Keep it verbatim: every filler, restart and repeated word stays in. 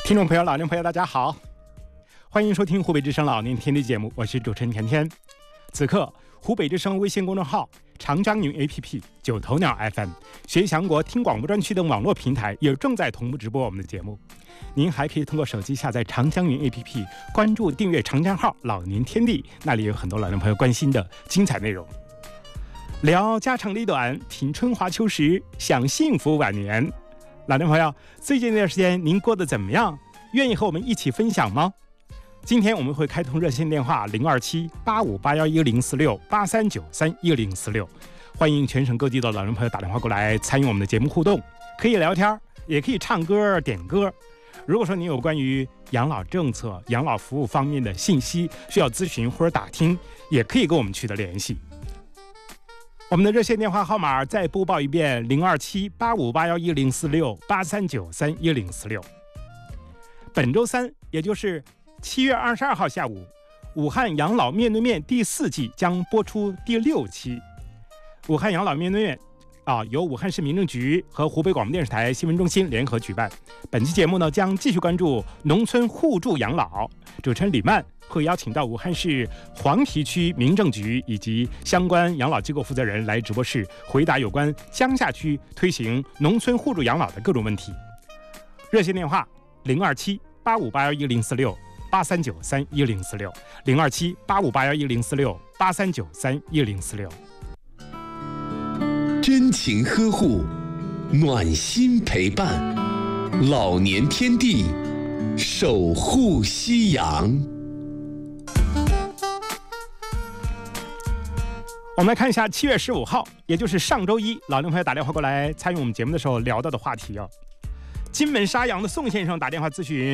听众朋友、老年朋友，大家好，欢迎收听湖北之声老年天地节目，我是主持人甜甜。此刻，湖北之声微信公众号、长江云 A P P、九头鸟 F M、学祥国听广播专区等网络平台也正在同步直播我们的节目。您还可以通过手机下载长江云 A P P， 关注订阅长江号老年天地，那里有很多老年朋友关心的精彩内容。聊家长里短，品春华秋实，享幸福晚年。老年朋友，最近这段时间您过得怎么样？愿意和我们一起分享吗？今天我们会开通热线电话零二七八五八幺一零四六八三九三一零四六，欢迎全省各地的老年朋友打电话过来参与我们的节目互动，可以聊天，也可以唱歌点歌。如果说您有关于养老政策、养老服务方面的信息需要咨询或者打听，也可以跟我们取得联系。我们的热线电话号码再播报一遍：零二七八五八幺一零四六八三九三一零四六。本周三，也就是七月二十二号下午，武汉养老面对面第四季将播出第六期。武汉养老面对面啊，由武汉市民政局和湖北广播电视台新闻中心联合举办。本期节目呢，将继续关注农村互助养老。主持人李曼会邀请到武汉市黄陂区民政局以及相关养老机构负责人来直播室回答有关江夏区推行农村互助养老的各种问题。热线电话零二七八五八幺一零四六八三九三一零四六，零二七八五八幺一零四六八三九三一零四六。 真情呵护，暖心陪伴，老年天地，守护夕阳。 我们来看一下七月十五号，也就是上周一，老年朋友打电话过来参与我们节目的时候聊到的话题哦。金门沙洋的宋先生打电话咨询